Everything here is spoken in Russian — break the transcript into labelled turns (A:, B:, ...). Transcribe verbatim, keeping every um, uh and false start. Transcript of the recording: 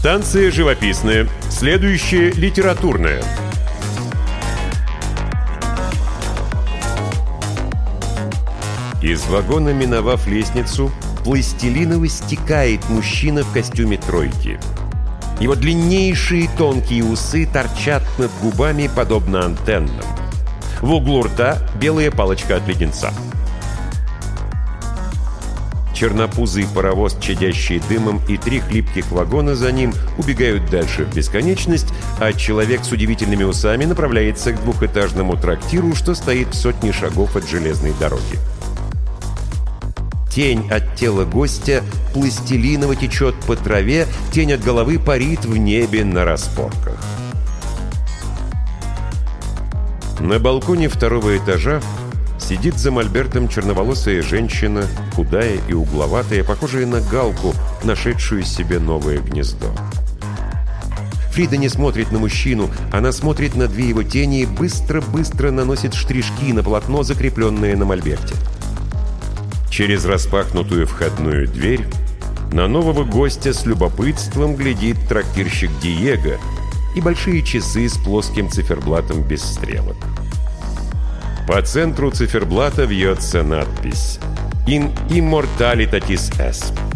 A: Станция живописная. Следующая литературная. Из вагона, миновав лестницу, пластилиново стекает мужчина в костюме тройки. Его длиннейшие тонкие усы торчат над губами, подобно антеннам. В углу рта белая палочка от леденца. Чернопузый паровоз, чадящий дымом, и три хлипких вагона за ним убегают дальше в бесконечность, а человек с удивительными усами направляется к двухэтажному трактиру, что стоит в сотне шагов от железной дороги. Тень от тела гостя пластилиново течет по траве, тень от головы парит в небе на распорках. На балконе второго этажа сидит за мольбертом черноволосая женщина, худая и угловатая, похожая на галку, нашедшую себе новое гнездо. Фрида не смотрит на мужчину, она смотрит на две его тени и быстро-быстро наносит штришки на полотно, закрепленное на мольберте. Через распахнутую входную дверь на нового гостя с любопытством глядит трактирщик Диего и большие часы с плоским циферблатом без стрелок. По центру циферблата вьется надпись «In immortalitatis est».